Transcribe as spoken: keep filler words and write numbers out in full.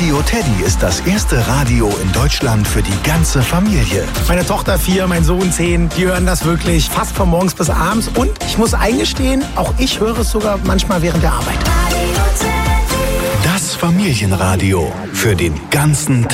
Radio Teddy ist das erste Radio in Deutschland für die ganze Familie. Meine Tochter vier, mein Sohn zehn, die hören das wirklich fast von morgens bis abends. Und ich muss eingestehen, auch ich höre es sogar manchmal während der Arbeit. Das Familienradio für den ganzen